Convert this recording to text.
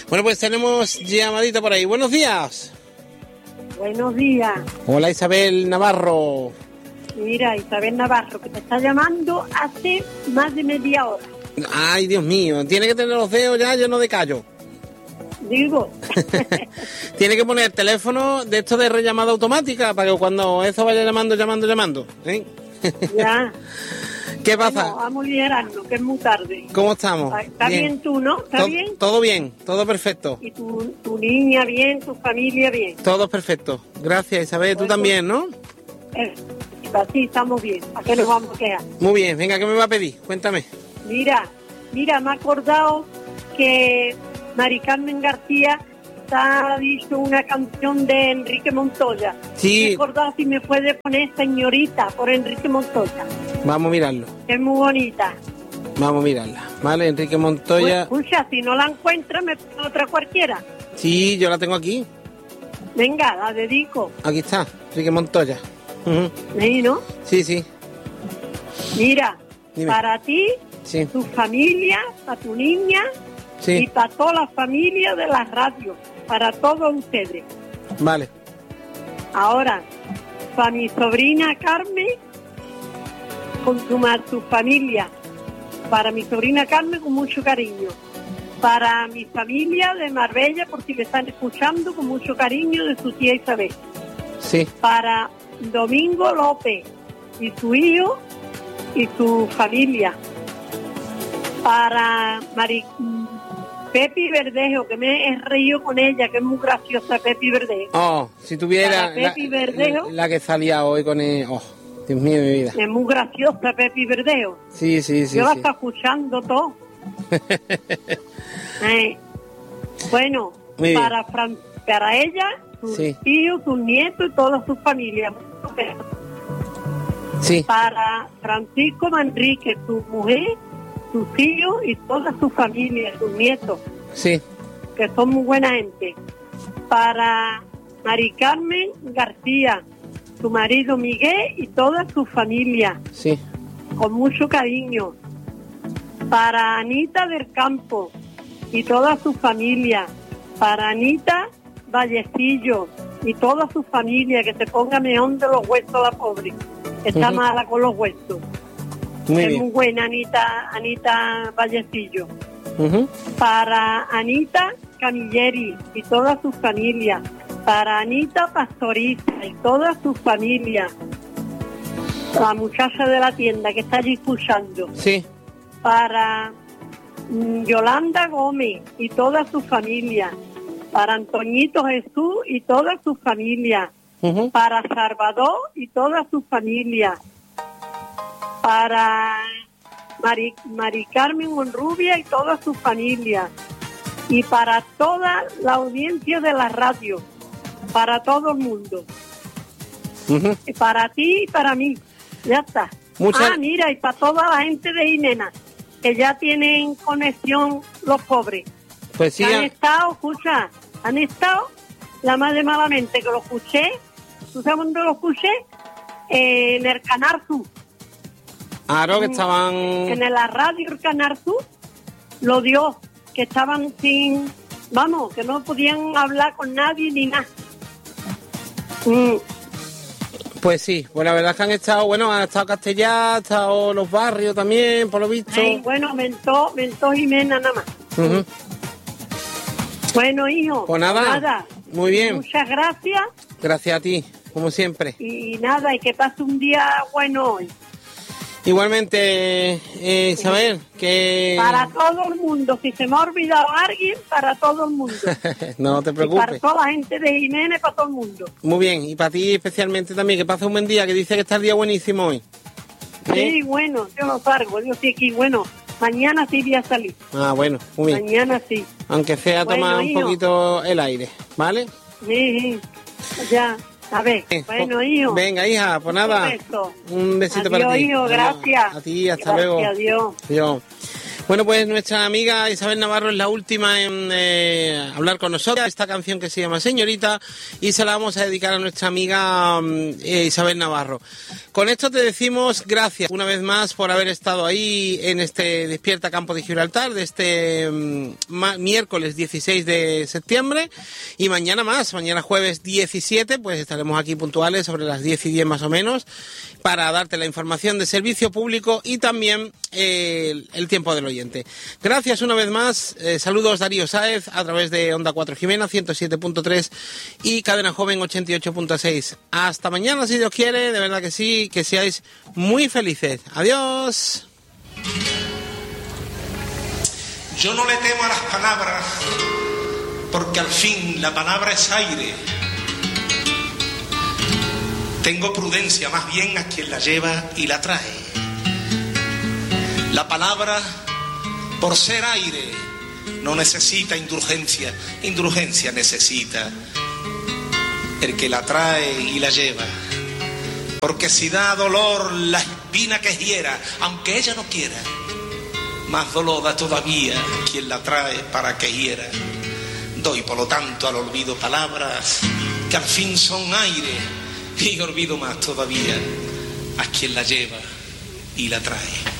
Bueno, pues tenemos llamadita por ahí. Buenos días. Buenos días. Hola, Isabel Navarro. Mira, Isabel Navarro, que te está llamando hace más de media hora. Ay, Dios mío, tiene que tener los dedos ya llenos de callo. Digo. Tiene que poner teléfono de esto de rellamada automática para que cuando eso vaya llamando, ¿eh? Ya. ¿Qué pasa? Bueno, vamos a liderarnos, que es muy tarde. ¿Cómo estamos? ¿Está bien tú, no? ¿Está bien? Todo bien, todo perfecto. ¿Y tu niña bien, tu familia bien? Todo perfecto. Gracias, Isabel. Tú también, ¿no? Así estamos bien. ¿A qué nos vamos a quedar? Muy bien. Venga, ¿qué me va a pedir? Cuéntame. Mira, me he acordado que Mari Carmen García ha dicho una canción de Enrique Montoya. Sí. Me he acordado si me puede poner Señorita por Enrique Montoya. Vamos a mirarlo. Es muy bonita. Vamos a mirarla. Vale, Enrique Montoya. Pues, escucha, si no la encuentra, me pone otra cualquiera. Sí, yo la tengo aquí. Venga, la dedico. Aquí está, Enrique Montoya. ¿Sí, no? Sí, sí. Mira, Dime. para ti, Sí. tu familia, para tu niña y Sí. para toda la familia de la radio, para todos ustedes. Vale. Ahora, para mi sobrina Carmen, con su familia. Para mi sobrina Carmen, con mucho cariño. Para mi familia de Marbella, por si me están escuchando, con mucho cariño, de su tía Isabel. Sí. Para Domingo López y su hijo y su familia. Para Pepi Verdejo, que me he reído con ella, que es muy graciosa Pepi Verdejo. Oh, si tuviera Para Pepi Verdejo. la que salía hoy con el... Oh, Dios mío, mi vida. Es muy graciosa Pepi Verdejo. Sí, sí, sí. Yo la Sí. estoy escuchando todo. Bueno, Muy bien. para ella, sus Sí. tíos, sus nietos y toda su familia. Sí. Para Francisco Manrique, su mujer, sus tíos y toda su familia, sus nietos, Sí. que son muy buena gente. Para Mari Carmen García, su marido Miguel y toda su familia, Sí. con mucho cariño. Para Anita del Campo y toda su familia. Para Anita Vallecillo y toda su familia, que se ponga meón de los huesos la pobre. Está mala con los huesos. Muy Es bien. muy buena Anita Vallecillo. Ujú. Para Anita Camilleri y toda su familia. Para Anita Pastoriza y toda su familia. La muchacha de la tienda que está allí escuchando. Sí. Para Yolanda Gómez y toda su familia. Para Antoñito Jesús y toda su familia. Ujú. Para Salvador y toda su familia. Para Mari Carmen Monrubia y toda su familia. Y para toda la audiencia de la radio. Para todo el mundo. Ujú. Y para ti y para mí. Ya está. Mira, y para toda la gente de Jimena, que ya tienen conexión los pobres. Pues sí. Que han estado, escucha, han estado la más de malamente, que lo escuché. ¿Tú sabes dónde lo escuché? En el Canal Sur. Claro, que estaban... En la radio el Canal Sur lo dio, que estaban sin... Vamos, que no podían hablar con nadie ni nada. Pues sí, pues la verdad es que han estado Castellá, han estado los barrios también, por lo visto. Ay, bueno, mentó Jimena nada más. Ujú. Bueno, hijo. Pues nada, muy bien. Muchas gracias. Gracias a ti, como siempre. Y nada, y que pase un día bueno hoy. Igualmente, Isabel, que... Para todo el mundo, si se me ha olvidado alguien, para todo el mundo. No te Y para preocupes. toda la gente de Jiménez, para todo el mundo. Muy bien, y para ti especialmente también, que pase un buen día, que dice que está el día buenísimo hoy. Sí, bueno, yo no salgo, yo sí aquí, bueno, mañana sí voy a salir. Ah, bueno, muy bien. Mañana sí. Aunque sea Bueno, tomar un hijo. poquito el aire, ¿vale? Sí, ya, a ver, bueno, hijo. Venga, hija, pues nada. Un beso. Un besito Adiós, para ti. hijo, Adiós. gracias. A ti, hasta Gracias, luego. adiós. Adiós. Bueno, pues nuestra amiga Isabel Navarro es la última en hablar con nosotros. Esta canción que se llama Señorita, y se la vamos a dedicar a nuestra amiga Isabel Navarro. Con esto te decimos gracias una vez más por haber estado ahí en este Despierta Campo de Gibraltar de este miércoles 16 de septiembre, y mañana más, mañana jueves 17, pues estaremos aquí puntuales sobre las 10:10 más o menos, para darte la información de servicio público y también el tiempo del oyente. Gracias una vez más. Saludos, Darío Sáez, a través de Onda 4 Jimena 107.3 y Cadena Joven 88.6. Hasta mañana, si Dios quiere, de verdad que sí, que seáis muy felices. Adiós. Yo no le temo a las palabras, porque al fin la palabra es aire. Tengo prudencia más bien a quien la lleva y la trae. La palabra, por ser aire, no necesita indulgencia. Indulgencia necesita el que la trae y la lleva. Porque si da dolor la espina que hiera, aunque ella no quiera, más dolor da todavía quien la trae para que hiera. Doy por lo tanto al olvido palabras que al fin son aire, y olvido más todavía a quien la lleva y la trae.